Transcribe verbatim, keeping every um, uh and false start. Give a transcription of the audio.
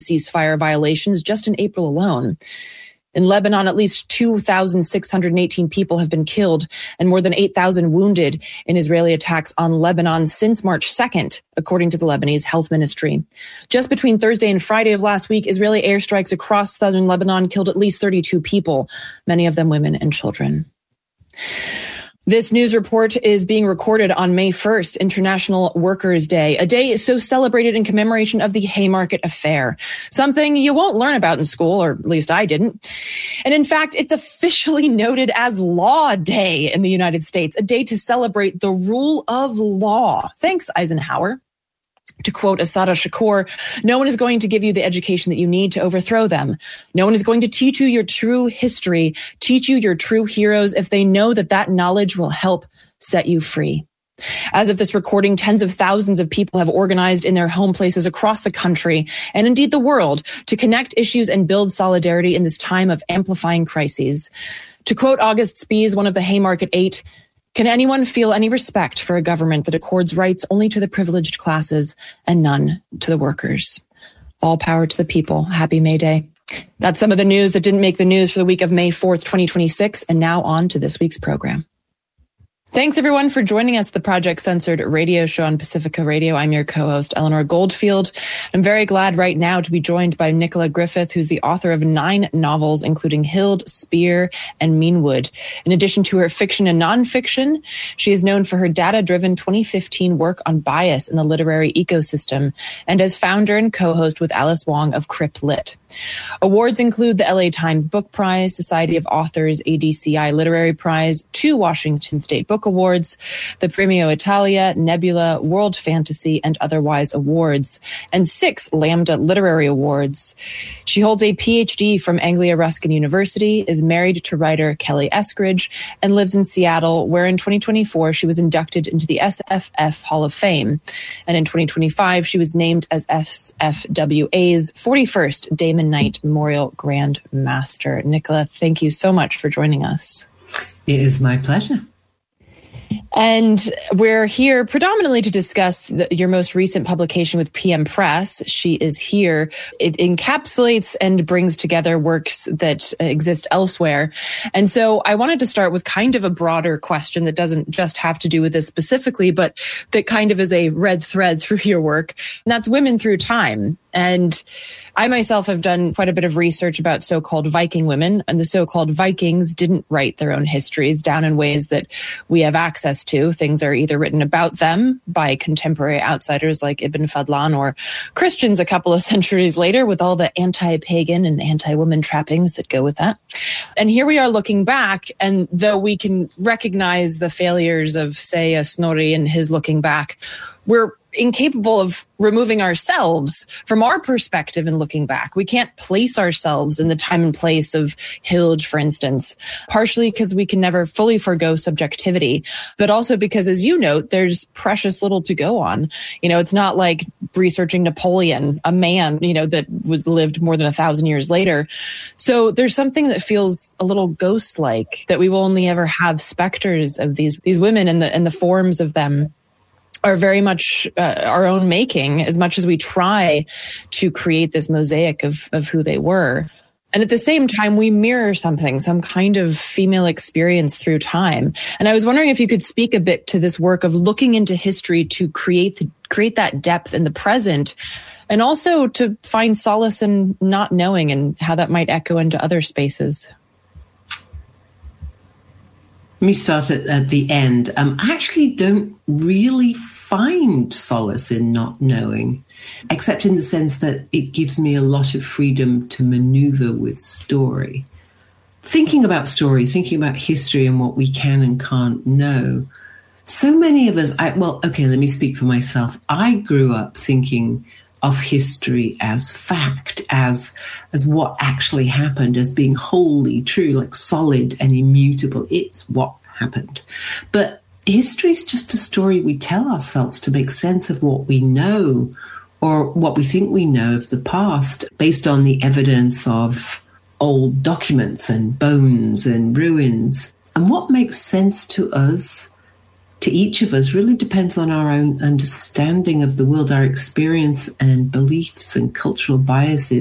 ceasefire violations just in April alone. In Lebanon, at least two thousand six hundred eighteen people have been killed and more than eight thousand wounded in Israeli attacks on Lebanon since March second, according to the Lebanese Health Ministry. Just between Thursday and Friday of last week, Israeli airstrikes across southern Lebanon killed at least thirty-two people, many of them women and children. This news report is being recorded on May first, International Workers' Day, a day so celebrated in commemoration of the Haymarket Affair, something you won't learn about in school, or at least I didn't. And in fact, it's officially noted as Law Day in the United States, a day to celebrate the rule of law. Thanks, Eisenhower. To quote Assata Shakur, no one is going to give you the education that you need to overthrow them. No one is going to teach you your true history, teach you your true heroes if they know that that knowledge will help set you free. As of this recording, tens of thousands of people have organized in their home places across the country and indeed the world to connect issues and build solidarity in this time of amplifying crises. To quote August Spies, one of the Haymarket Eight, can anyone feel any respect for a government that accords rights only to the privileged classes and none to the workers? All power to the people. Happy May Day. That's some of the news that didn't make the news for the week of May fourth, twenty twenty-six. And now on to this week's program. Thanks, everyone, for joining us, the Project Censored radio show on Pacifica Radio. I'm your co-host, Eleanor Goldfield. I'm very glad right now to be joined by Nicola Griffith, who's the author of nine novels, including Hild, Spear, and Meanwood. In addition to her fiction and nonfiction, she is known for her data-driven twenty fifteen work on bias in the literary ecosystem, and as founder and co-host with Alice Wong of Crip Lit. Awards include the L A Times Book Prize, Society of Authors A D C I Literary Prize, two Washington State Book Awards, the Premio Italia, Nebula, World Fantasy, and Otherwise Awards, and six Lambda Literary Awards. She holds a P H D from Anglia Ruskin University, is married to writer Kelly Eskridge, and lives in Seattle, where in twenty twenty-four she was inducted into the S F F Hall of Fame. And in twenty twenty-five, she was named as S F W A's forty-first Damon Knight Memorial Grand Master. Nicola, thank you so much for joining us. It is my pleasure. And we're here predominantly to discuss the, your most recent publication with P M Press, She Is Here. It encapsulates and brings together works that exist elsewhere. And so I wanted to start with kind of a broader question that doesn't just have to do with this specifically, but that kind of is a red thread through your work. And that's women through time. And I myself have done quite a bit of research about so-called Viking women, and the so-called Vikings didn't write their own histories down in ways that we have access to. Things are either written about them by contemporary outsiders like Ibn Fadlan, or Christians a couple of centuries later with all the anti-pagan and anti-woman trappings that go with that. And here we are looking back, and though we can recognize the failures of, say, a Snorri and his looking back, we're incapable of removing ourselves from our perspective and looking back. We can't place ourselves in the time and place of Hild, for instance, partially because we can never fully forgo subjectivity, but also because, as you note, there's precious little to go on. You know, it's not like researching Napoleon, a man, you know, that was lived more than a thousand years later. So there's something that feels a little ghost-like, that we will only ever have specters of these, these women and the, and the forms of them are very much uh, our own making, as much as we try to create this mosaic of, of who they were. And at the same time, we mirror something, some kind of female experience through time. And I was wondering if you could speak a bit to this work of looking into history to create the, create that depth in the present, and also to find solace in not knowing and how that might echo into other spaces. Let me start at, at the end. Um, I actually don't really find solace in not knowing, except in the sense that it gives me a lot of freedom to maneuver with story. Thinking about story, thinking about history and what we can and can't know. So many of us, I, well, okay, let me speak for myself. I grew up thinking of history as fact, as as what actually happened, as being wholly true, like solid and immutable. It's what happened. But history is just a story we tell ourselves to make sense of what we know, or what we think we know of the past, based on the evidence of old documents and bones and ruins. And what makes sense to us to each of us really depends on our own understanding of the world, our experience and beliefs and cultural biases.